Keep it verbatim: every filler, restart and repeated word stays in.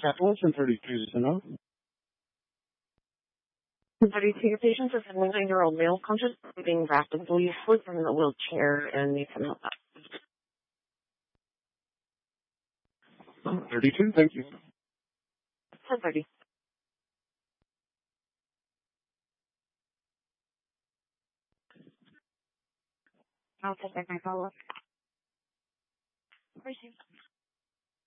Catalyst and thirty-two, you know? thirty-two, your patient is a seventy-nine-year-old male conscious being rapidly slid from the wheelchair and needs some help. thirty-two, thank you. ten thirty. I'll take back my follow-up. Appreciate it.